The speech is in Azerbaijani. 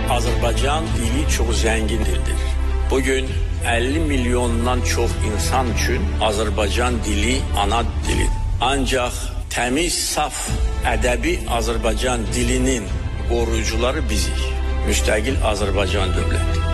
Azərbaycan dili çox zəngin dildir. Bugün 50 milyondan çox insan üçün Azərbaycan dili ana dilidir. Ancaq təmiz, saf, ədəbi Azərbaycan dilinin qoruyucuları bizik. Müstəqil Azərbaycan dövləti.